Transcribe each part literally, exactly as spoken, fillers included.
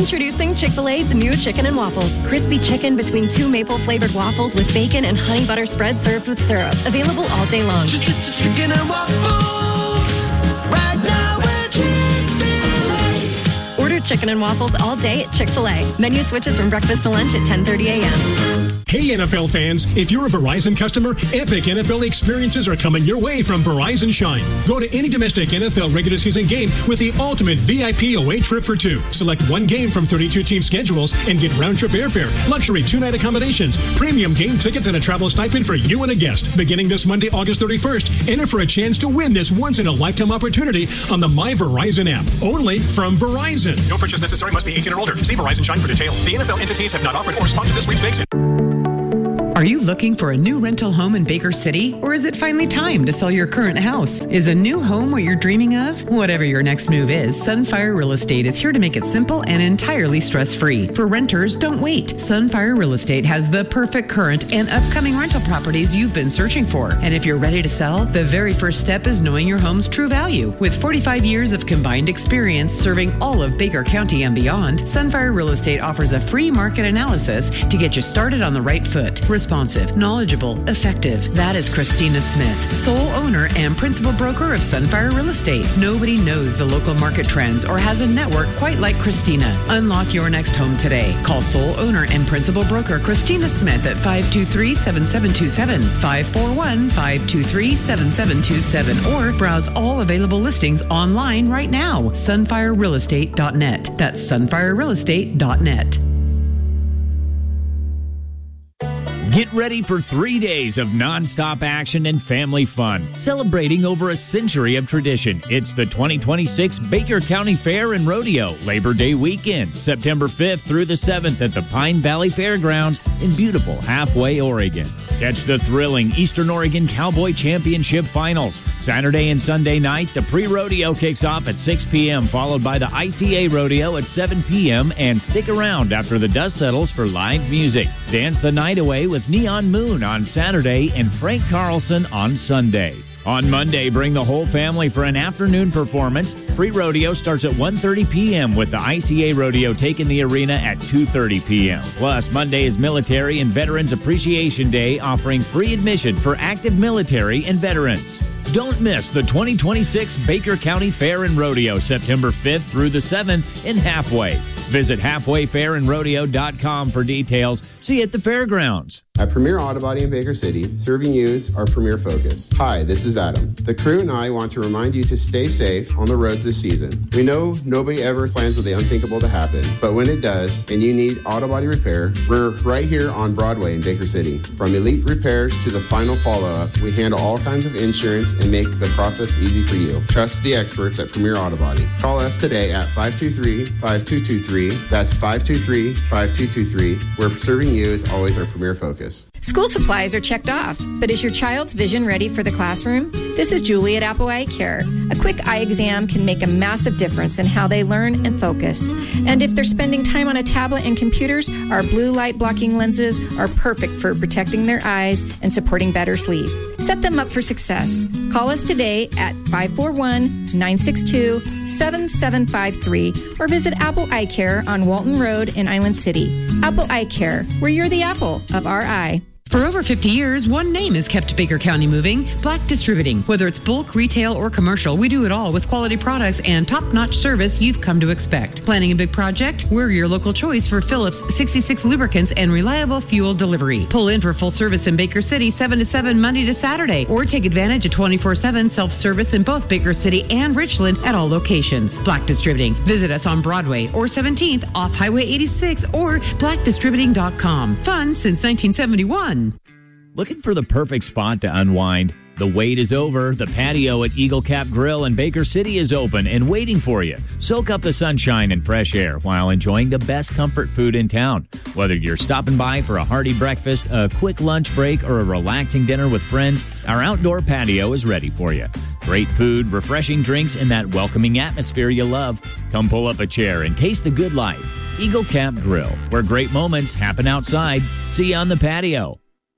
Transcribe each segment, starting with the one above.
Introducing Chick-fil-A's new Chicken and Waffles. Crispy chicken between two maple-flavored waffles with bacon and honey butter spread served with syrup. Available all day long. Chicken and waffles. Right now we're Chick-fil-A. Order Chicken and Waffles all day at Chick-fil-A. Menu switches from breakfast to lunch at ten thirty a.m. Hey, N F L fans, if you're a Verizon customer, epic N F L experiences are coming your way from Verizon Shine. Go to any domestic N F L regular season game with the ultimate V I P away trip for two. Select one game from thirty-two team schedules and get round-trip airfare, luxury two-night accommodations, premium game tickets, and a travel stipend for you and a guest. Beginning this Monday, August thirty-first, enter for a chance to win this once-in-a-lifetime opportunity on the My Verizon app. Only from Verizon. No purchase necessary. Must be eighteen or older. See Verizon Shine for details. The N F L entities have not offered or sponsored this sweepstakes. Are you looking for a new rental home in Baker City? Or is it finally time to sell your current house? Is a new home what you're dreaming of? Whatever your next move is, Sunfire Real Estate is here to make it simple and entirely stress-free. For renters, don't wait. Sunfire Real Estate has the perfect current and upcoming rental properties you've been searching for. And if you're ready to sell, the very first step is knowing your home's true value. With forty-five years of combined experience serving all of Baker County and beyond, Sunfire Real Estate offers a free market analysis to get you started on the right foot. Responsive, knowledgeable, effective. That is Christina Smith, sole owner and principal broker of Sunfire Real Estate. Nobody knows the local market trends or has a network quite like Christina. Unlock your next home today. Call sole owner and principal broker Christina Smith at five two three, seven seven two seven, five four one, five two three, seven seven two seven, or browse all available listings online right now. sunfire real estate dot net. That's sunfire real estate dot net. Get ready for three days of nonstop action and family fun, celebrating over a century of tradition. It's the twenty twenty-six Baker County Fair and Rodeo Labor Day weekend, September fifth through the seventh at the Pine Valley Fairgrounds in beautiful Halfway, Oregon. Catch the thrilling Eastern Oregon Cowboy Championship Finals. Saturday and Sunday night, the pre-rodeo kicks off at six p.m., followed by the I C A Rodeo at seven p.m., and stick around after the dust settles for live music. Dance the night away with Neon Moon on Saturday and Frank Carlson on Sunday. On Monday, bring the whole family for an afternoon performance. Pre-rodeo starts at one thirty p.m. with the I C A Rodeo taking the arena at two thirty p.m. Plus, Monday is Military and Veterans Appreciation Day, offering free admission for active military and veterans. Don't miss the twenty twenty-six Baker County Fair and Rodeo, September fifth through the seventh in Halfway. Visit halfway fair and rodeo dot com for details. See you at the fairgrounds. At Premier Auto Body in Baker City, serving you is our premier focus. Hi, this is Adam. The crew and I want to remind you to stay safe on the roads this season. We know nobody ever plans for the unthinkable to happen, but when it does, and you need auto body repair, we're right here on Broadway in Baker City. From elite repairs to the final follow-up, we handle all kinds of insurance and make the process easy for you. Trust the experts at Premier Auto Body. Call us today at five two three, five two two three. That's five two three, five two two three, where serving you is always our premier focus. School supplies are checked off, but is your child's vision ready for the classroom? This is Julie at Apple Eye Care. A quick eye exam can make a massive difference in how they learn and focus. And if they're spending time on a tablet and computers, our blue light blocking lenses are perfect for protecting their eyes and supporting better sleep. Set them up for success. Call us today at five four one, nine six two, seven seven five three or visit Apple Eye Care on Walton Road in Island City. Apple Eye Care, where you're the apple of our eye. For over fifty years, one name has kept Baker County moving, Black Distributing. Whether it's bulk, retail, or commercial, we do it all with quality products and top-notch service you've come to expect. Planning a big project? We're your local choice for Phillips sixty-six lubricants and reliable fuel delivery. Pull in for full service in Baker City seven to seven Monday to Saturday, or take advantage of twenty-four seven self-service in both Baker City and Richland at all locations. Black Distributing. Visit us on Broadway or seventeenth off Highway eighty-six or black distributing dot com. Fun since nineteen seventy-one. Looking for the perfect spot to unwind? The wait is over. The patio at Eagle Cap Grill in Baker City is open and waiting for you. Soak up the sunshine and fresh air while enjoying the best comfort food in town. Whether you're stopping by for a hearty breakfast, a quick lunch break, or a relaxing dinner with friends, our outdoor patio is ready for you. Great food, refreshing drinks, and that welcoming atmosphere you love. Come pull up a chair and taste the good life. Eagle Cap Grill, where great moments happen outside. See you on the patio.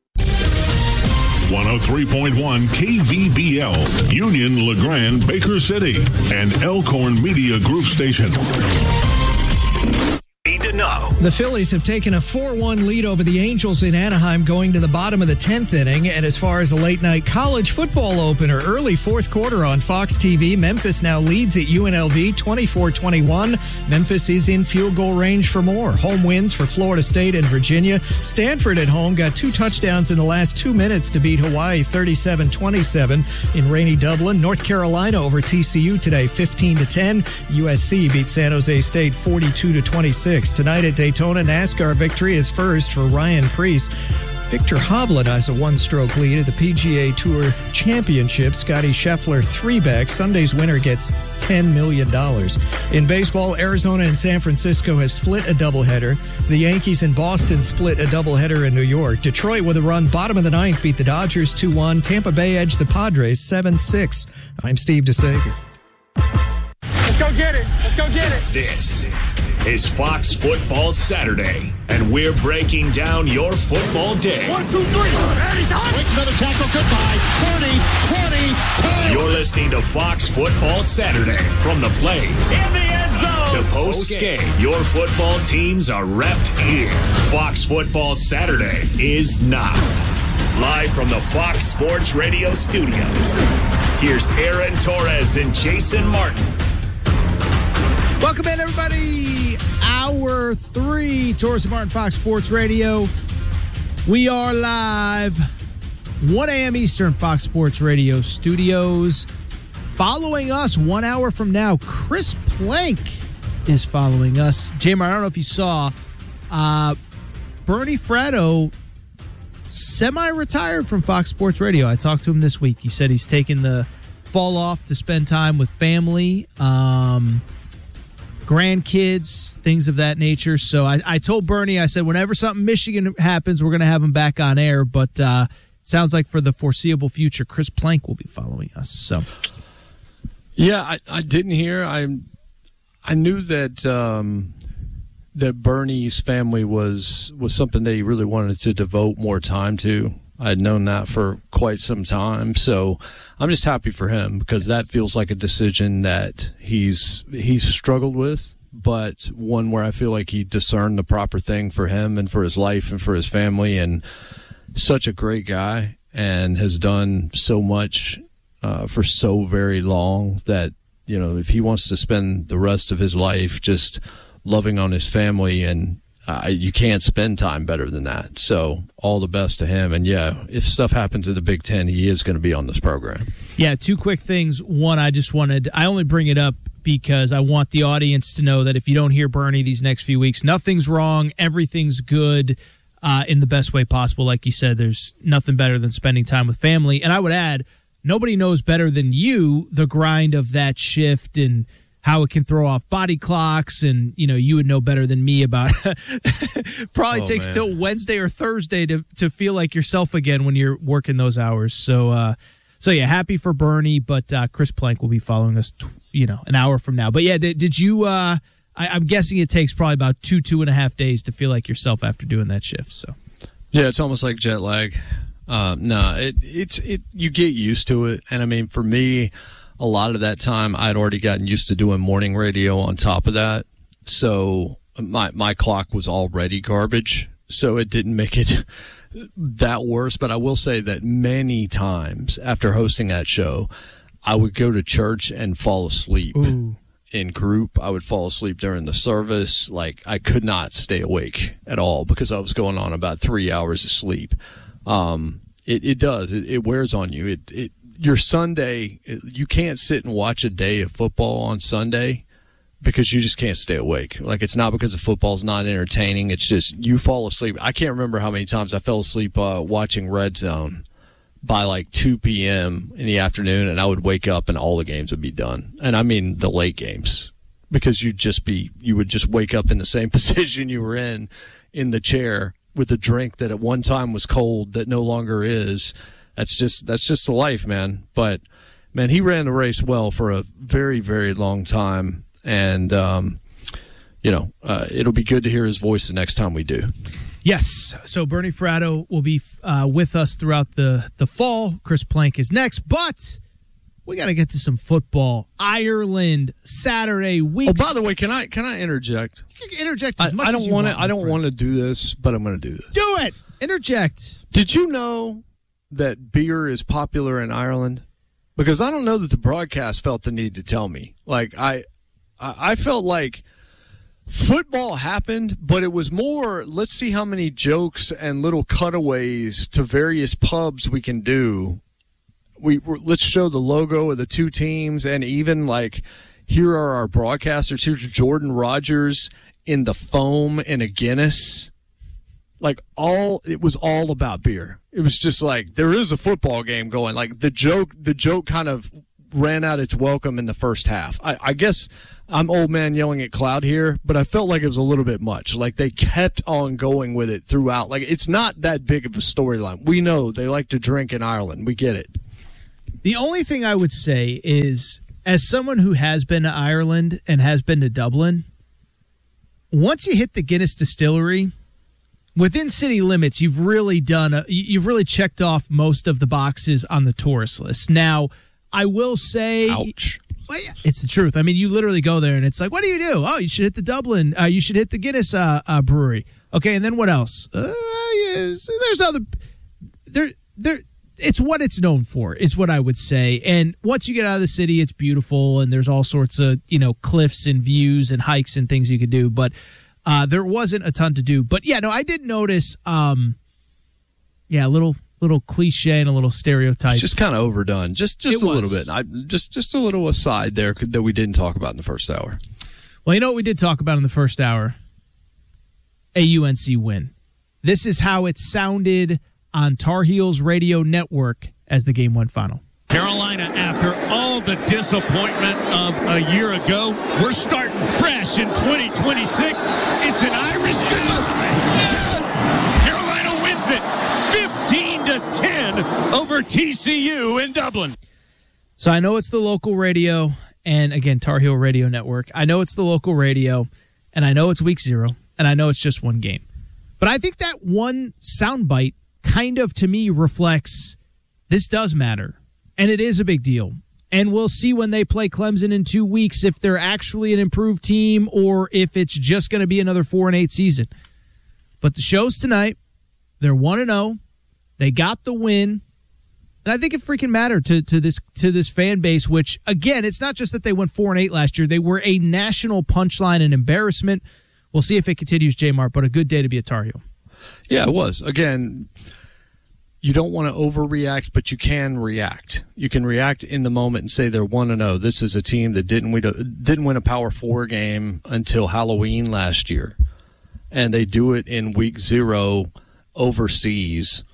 one oh three point one K V B L, Union, LeGrand, Baker City, and Elkhorn Media Group Station. know. The Phillies have taken a four one lead over the Angels in Anaheim going to the bottom of the tenth inning. And as far as a late-night college football opener, early fourth quarter on Fox T V, Memphis now leads at U N L V twenty-four twenty-one. Memphis is in field goal range for more. Home wins for Florida State and Virginia. Stanford at home got two touchdowns in the last two minutes to beat Hawaii thirty-seven twenty-seven. In rainy Dublin, North Carolina over T C U today fifteen to ten. U S C beat San Jose State forty-two to twenty-six. Tonight at Daytona, NASCAR victory is first for Ryan Preece. Victor Hovland has a one-stroke lead at the P G A Tour Championship. Scotty Scheffler three-back. Sunday's winner gets ten million dollars. In baseball, Arizona and San Francisco have split a doubleheader. The Yankees and Boston split a doubleheader in New York. Detroit, with a run bottom of the ninth, beat the Dodgers two one. Tampa Bay edged the Padres seven six. I'm Steve DeSager. Let's go get it. Let's go get it. This is Fox Football Saturday, and we're breaking down your football day. One, two, three. And he's on. Makes another tackle. Goodbye. thirty, twenty, ten. You're listening to Fox Football Saturday. From the plays In the end zone. to post-game, your football teams are repped here. Fox Football Saturday is now. Live from the Fox Sports Radio studios, here's Aaron Torres and Jason Martin. Welcome in, everybody. Hour three, Torres and Martin, Fox Sports Radio. We are live, one a.m. Eastern, Fox Sports Radio studios. Following us one hour from now, Chris Plank is following us. J-Mar, I don't know if you saw, uh, Bernie Fratto semi-retired from Fox Sports Radio. I talked to him this week. He said he's taking the fall off to spend time with family. Um... grandkids, things of that nature. So I, I told Bernie, I said, whenever something Michigan happens, we're going to have him back on air. But uh, it sounds like for the foreseeable future, Chris Plank will be following us. So, yeah, I, I didn't hear. I I knew that um, that Bernie's family was was something that he really wanted to devote more time to. I had known that for quite some time, so I'm just happy for him because that feels like a decision that he's he's struggled with, but one where I feel like he discerned the proper thing for him and for his life and for his family, and such a great guy and has done so much uh, for so very long that, you know, if he wants to spend the rest of his life just loving on his family, and Uh, you can't spend time better than that. So all the best to him. And, yeah, if stuff happens in the Big Ten, he is going to be on this program. Yeah, two quick things. One, I just wanted – I only bring it up because I want the audience to know that if you don't hear Bernie these next few weeks, nothing's wrong, everything's good uh, in the best way possible. Like you said, there's nothing better than spending time with family. And I would add, nobody knows better than you the grind of that shift and – how it can throw off body clocks, and, you know, you would know better than me about probably oh, takes man. till Wednesday or Thursday to, to feel like yourself again when you're working those hours. So, uh, so yeah, happy for Bernie, but uh, Chris Plank will be following us, t- you know, an hour from now. But yeah, did, did you, uh, I, I'm guessing it takes probably about two, two and a half days to feel like yourself after doing that shift. So, yeah, it's almost like jet lag. Um, no, it, it's, it, you get used to it. And I mean, for me, a lot of that time, I'd already gotten used to doing morning radio on top of that. So my my clock was already garbage. So it didn't make it that worse. But I will say that many times after hosting that show, I would go to church and fall asleep. Ooh. In group. I would fall asleep during the service. Like, I could not stay awake at all because I was going on about three hours of sleep. Um, it, it does. It, it wears on you. It it Your Sunday, you can't sit and watch a day of football on Sunday because you just can't stay awake. Like, it's not because the football's not entertaining. It's just you fall asleep. I can't remember how many times I fell asleep uh, watching Red Zone by like two p.m. in the afternoon, and I would wake up and all the games would be done. And I mean the late games, because you'd just be, you would just wake up in the same position you were in, in the chair with a drink that at one time was cold that no longer is. That's just that's just the life, man. But, man, he ran the race well for a very, very long time. And, um, you know, uh, it'll be good to hear his voice the next time we do. Yes. So Bernie Fratto will be uh, with us throughout the, the fall. Chris Plank is next. But we got to get to some football. Ireland, Saturday, week. Oh, by the way, can I can I interject? You can interject as I, much I don't as you wanna, want. I don't want to do this, but I'm going to do this. Do it. Interject. Did you know that beer is popular in Ireland? Because I don't know that the broadcast felt the need to tell me. Like, I, I felt like football happened, but it was more, let's see how many jokes and little cutaways to various pubs we can do. We let's show the logo of the two teams, and even like, here are our broadcasters. Here's Jordan Rogers in the foam in a Guinness. Like, all it was all about beer. It was just like, there is a football game going. Like, the joke, the joke kind of ran out its welcome in the first half. I, I guess I'm old man yelling at cloud here, but I felt like it was a little bit much. Like, they kept on going with it throughout. Like, it's not that big of a storyline. We know they like to drink in Ireland. We get it. The only thing I would say is, as someone who has been to Ireland and has been to Dublin, once you hit the Guinness distillery, within city limits, you've really done a, you've really checked off most of the boxes on the tourist list. Now, I will say, ouch, well, yeah, it's the truth. I mean, you literally go there and it's like, what do you do? Oh, you should hit the Dublin. Uh, you should hit the Guinness uh, uh, brewery. Okay, and then what else? Uh, yeah, so there's other there there. It's what it's known for, is what I would say. And once you get out of the city, it's beautiful, and there's all sorts of, you know, cliffs and views and hikes and things you could do. But uh, there wasn't a ton to do. But yeah, no, I did notice. Um, yeah, a little little cliche and a little stereotype. It's just kind of overdone. Just just It a was. little bit. I just just a little aside there that we didn't talk about in the first hour. Well, you know what we did talk about in the first hour? A U N C win. This is how it sounded on Tar Heels Radio Network as the game went final. Carolina, after all the disappointment of a year ago, we're starting fresh in twenty twenty-six. It's an Irish goodbye. Yes! Carolina wins it fifteen to ten over T C U in Dublin. So I know it's the local radio, and again, Tar Heel Radio Network. I know it's the local radio, and I know it's week zero, and I know it's just one game. But I think that one soundbite kind of, to me, reflects this does matter, and it is a big deal. And we'll see when they play Clemson in two weeks if they're actually an improved team or if it's just going to be another four and eight season. But the show's tonight. They're one and zero. They got the win, and I think it freaking mattered to to this to this fan base. Which, again, it's not just that they went four and eight last year; they were a national punchline and embarrassment. We'll see if it continues, J-Mart. But a good day to be a Tar Heel. Yeah, it was. Again, you don't want to overreact, but you can react. You can react in the moment and say they're one and oh. This is a team that didn't win a, didn't win a Power Four game until Halloween last year, and they do it in week zero overseas.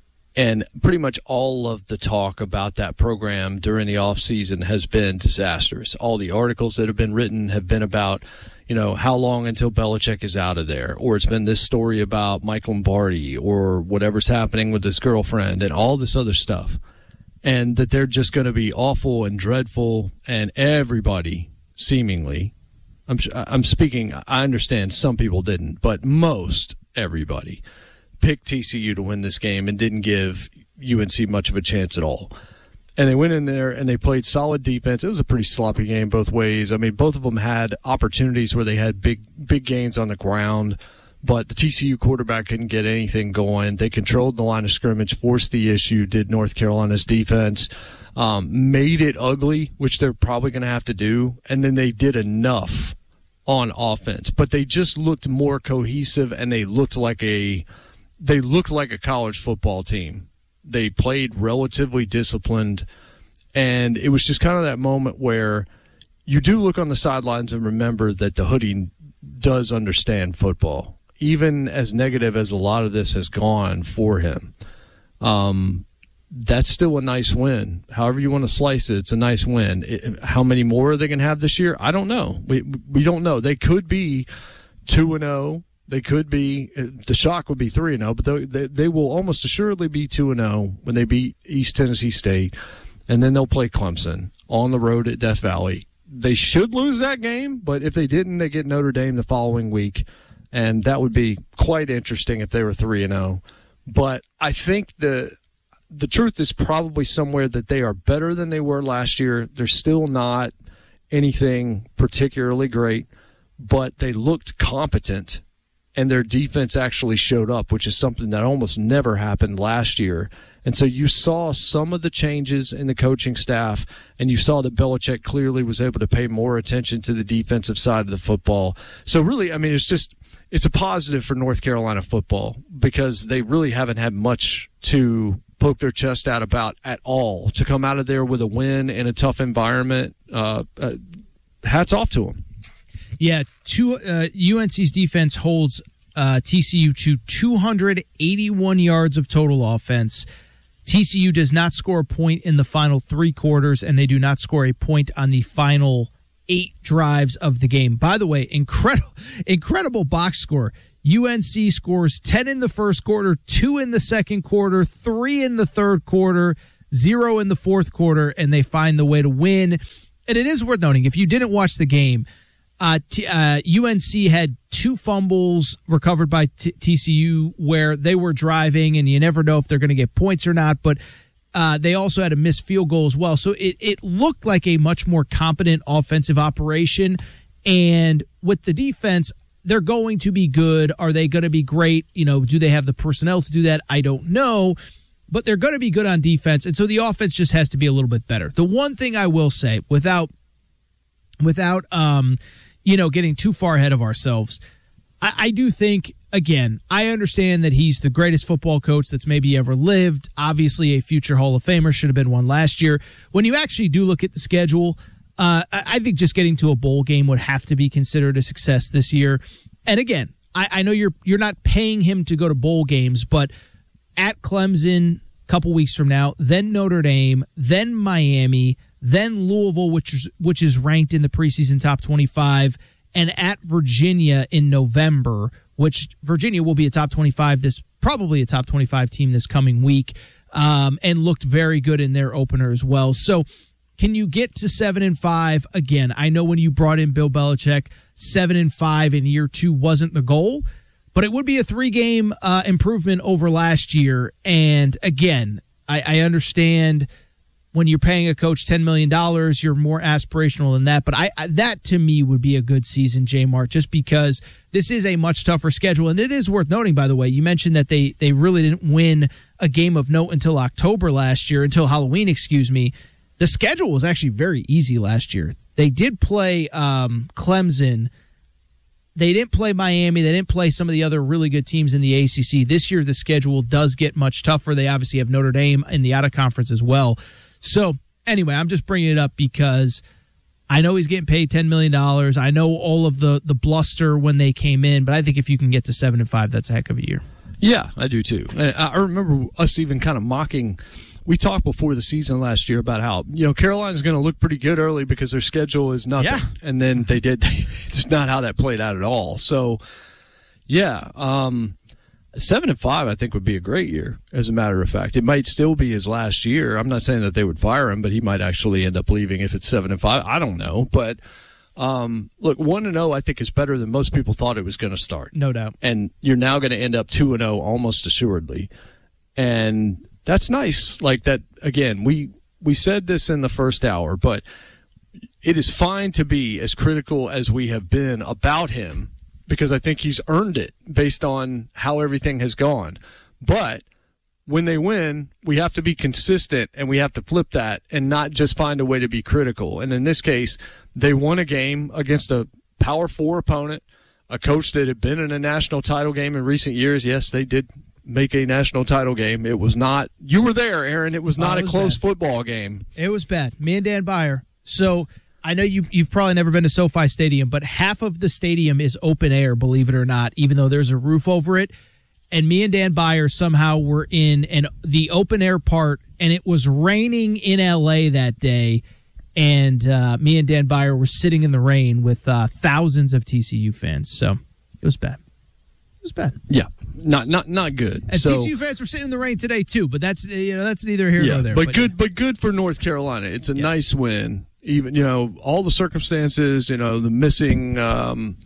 And pretty much all of the talk about that program during the offseason has been disastrous. All the articles that have been written have been about, you know, how long until Belichick is out of there? Or it's been this story about Mike Lombardi or whatever's happening with his girlfriend and all this other stuff. And that they're just going to be awful and dreadful, and everybody, seemingly, I'm, I'm speaking, I understand some people didn't, but most everybody picked T C U to win this game and didn't give U N C much of a chance at all. And they went in there and they played solid defense. It was a pretty sloppy game both ways. I mean, both of them had opportunities where they had big, big gains on the ground, but the T C U quarterback couldn't get anything going. They controlled the line of scrimmage, forced the issue, did North Carolina's defense, um, made it ugly, which they're probably going to have to do. And then they did enough on offense, but they just looked more cohesive, and they looked like a, they looked like a college football team. They played relatively disciplined, and it was just kind of that moment where you do look on the sidelines and remember that the hoodie does understand football, even as negative as a lot of this has gone for him. Um, that's still a nice win. However you want to slice it, it's a nice win. It, how many more are they going to have this year? I don't know. We we don't know. They could be two and oh. They could be, the shock would be three and oh, but they, they, they will almost assuredly be two and oh when they beat East Tennessee State, and then they'll play Clemson on the road at Death Valley. They should lose that game, but if they didn't, they get Notre Dame the following week, and that would be quite interesting if they were three and oh. But I think the the truth is probably somewhere that they are better than they were last year. They're still not anything particularly great, but they looked competent, and their defense actually showed up, which is something that almost never happened last year. And so you saw some of the changes in the coaching staff, and you saw that Belichick clearly was able to pay more attention to the defensive side of the football. So really, I mean, it's just it's a positive for North Carolina football because they really haven't had much to poke their chest out about at all. To come out of there with a win in a tough environment, uh, uh, hats off to them. Yeah, two, uh, U N C's defense holds uh, T C U to two hundred eighty-one yards of total offense. T C U does not score a point in the final three quarters, and they do not score a point on the final eight drives of the game. By the way, incredible, incredible box score. U N C scores ten in the first quarter, two in the second quarter, three in the third quarter, zero in the fourth quarter, and they find the way to win. And it is worth noting, if you didn't watch the game, uh, T, uh, U N C had two fumbles recovered by T- TCU where they were driving, and you never know if they're going to get points or not, but uh, they also had a missed field goal as well. So it, it looked like a much more competent offensive operation, and with the defense, they're going to be good. Are they going to be great? You know, do they have the personnel to do that? I don't know, but they're going to be good on defense, and so the offense just has to be a little bit better. The one thing I will say, without, without, um, you know, getting too far ahead of ourselves, I, I do think, again, I understand that he's the greatest football coach that's maybe ever lived. Obviously, a future Hall of Famer, should have been one last year. When you actually do look at the schedule, uh, I, I think just getting to a bowl game would have to be considered a success this year. And again, I, I know you're you're not paying him to go to bowl games, but at Clemson a couple weeks from now, then Notre Dame, then Miami, then Louisville, which is which is ranked in the preseason top twenty-five, and at Virginia in November, which Virginia will be a top twenty-five, this probably a top twenty-five team this coming week, um, and looked very good in their opener as well. So can you get to seven and five? Again, I know when you brought in Bill Belichick, seven and five in year two wasn't the goal, but it would be a three-game uh, improvement over last year. And again, I, I understand when you're paying a coach ten million dollars, you're more aspirational than that. But I, I that, to me, would be a good season, J-Mart, just because this is a much tougher schedule. And it is worth noting, by the way, you mentioned that they, they really didn't win a game of note until October last year, until Halloween, excuse me. The schedule was actually very easy last year. They did play um, Clemson. They didn't play Miami. They didn't play some of the other really good teams in the A C C. This year, the schedule does get much tougher. They obviously have Notre Dame in the out-of-conference as well. So, anyway, I'm just bringing it up because I know he's getting paid ten million dollars. I know all of the, the bluster when they came in, but I think if you can get to seven and five, that's a heck of a year. Yeah, I do too. I remember us even kind of mocking. We talked before the season last year about how, you know, Carolina's going to look pretty good early because their schedule is nothing. Yeah. And then they did. It's not how that played out at all. So, yeah, um, seven and five I think would be a great year, as a matter of fact. It might still be his last year. I'm not saying that they would fire him, but he might actually end up leaving if it's seven and five. I don't know. But, um, look, one and oh I think is better than most people thought it was going to start. No doubt. And you're now going to end up two and oh almost assuredly. And that's nice. Like that, again, we, we said this in the first hour, but it is fine to be as critical as we have been about him because I think he's earned it based on how everything has gone. But when they win, we have to be consistent and we have to flip that and not just find a way to be critical. And in this case, they won a game against a Power Four opponent, a coach that had been in a national title game in recent years. Yes, they did make a national title game. It was not, you were there, Aaron. It was not oh, it was a close bad. football game. It was bad. Me and Dan Beyer. So I know you, you've probably never been to SoFi Stadium, but half of the stadium is open air, believe it or not, even though there's a roof over it. And me and Dan Beyer somehow were in an, the open air part, and it was raining in L A that day. And uh, me and Dan Beyer were sitting in the rain with uh, thousands of T C U fans. So it was bad. It was bad. Yeah, not not not good. And so, T C U fans were sitting in the rain today too, but that's you know that's neither here yeah, nor there. But, but good, yeah. but good for North Carolina. It's a yes. nice win. Even you know all the circumstances, you know the missing um,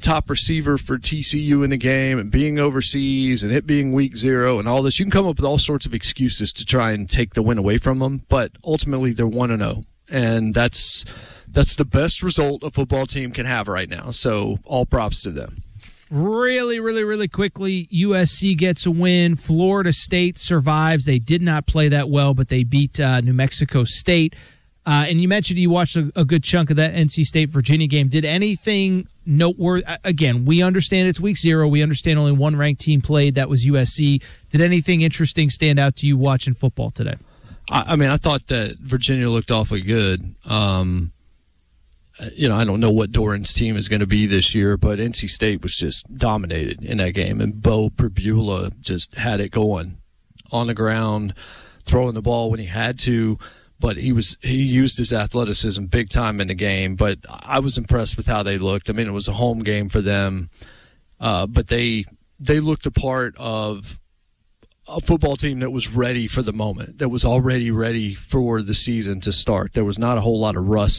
top receiver for T C U in the game and being overseas and it being week zero and all this. You can come up with all sorts of excuses to try and take the win away from them, but ultimately they're one and oh, and that's that's the best result a football team can have right now. So all props to them. Really, really, really quickly, U S C gets a win. Florida State survives. They did not play that well, but they beat uh, New Mexico State. Uh, and you mentioned you watched a, a good chunk of that N C State-Virginia game. Did anything noteworthy? Again, we understand it's week zero. We understand only one ranked team played. That was U S C. Did anything interesting stand out to you watching football today? I, I mean, I thought that Virginia looked awfully good. Um You know, I don't know what Doran's team is going to be this year, but N C State was just dominated in that game, and Bo Pribula just had it going on the ground, throwing the ball when he had to, but he was he used his athleticism big time in the game. But I was impressed with how they looked. I mean, it was a home game for them, uh, but they they looked a part of a football team that was ready for the moment, that was already ready for the season to start. There was not a whole lot of rust